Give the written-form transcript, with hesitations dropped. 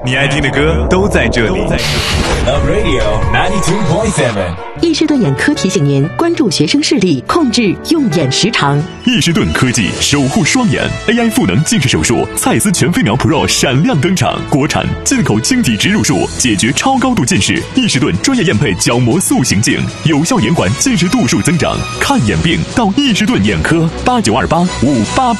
你爱听的歌都在这里。 Love Radio 92.7。 易士顿眼科提醒您关注学生视力，控制用眼时长。 易士顿科技守护双眼 AI 赋能近视手术，蔡司全飞秒 Pro 闪亮登场，国产进口晶体植入术，解决超高度近视。易士顿专业验配角膜塑形镜，有效延缓近视度数增长。看眼病到易士顿眼科，89285888。